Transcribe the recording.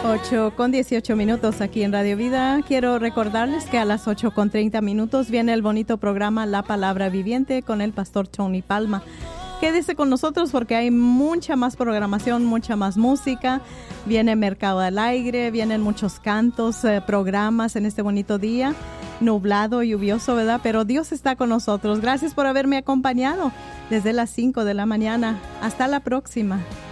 8:18 aquí en Radio Vida. Quiero recordarles que a las 8:30 viene el bonito programa La Palabra Viviente con el pastor Tony Palma. Quédese con nosotros porque hay mucha más programación, mucha más música. Viene Mercado al Aire, vienen muchos cantos, programas en este bonito día. Nublado, lluvioso, ¿verdad? Pero Dios está con nosotros. Gracias por haberme acompañado desde las 5 de la mañana. Hasta la próxima.